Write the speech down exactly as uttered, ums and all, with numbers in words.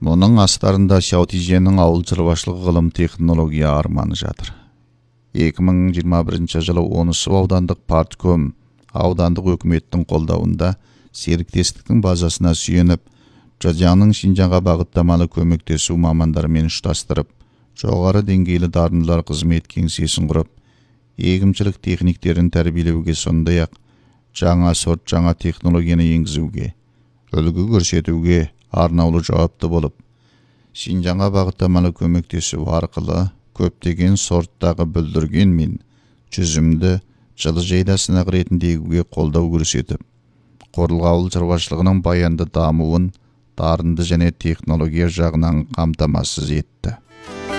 Мұның астарында Шаутиженің ауыл шаруашылығы ғылым технология арманы жатыр. екі мың жиырма бірінші жылы онысы аудандық партком аудандық өкіметтің қолдауында серіктестіктің базасына сүйеніп, Джазяның Шинжаңға бағыттамалы көмектесу мамандарымен ұштастырып, жоғары деңгейлі дарындылар қызмет кеңсесін құрып, егіншілік техниктерін тәрбиелеуге, сондай-ақ жаңа сорт, жаңа технологияны енгізуге, үлгі көрсетуге арнаулы жауапты болып, Шинжаңға бағыттамалы көмектесу арқылы көптеген сорттағы бүлдірген мен жүзімді жылы жайда сынақ ретінде егуге қолдау көрсетіп, Қорлық ауыл шаруашылығының баянды дамуын дарынды және технология жағынан қамтамасыз етті.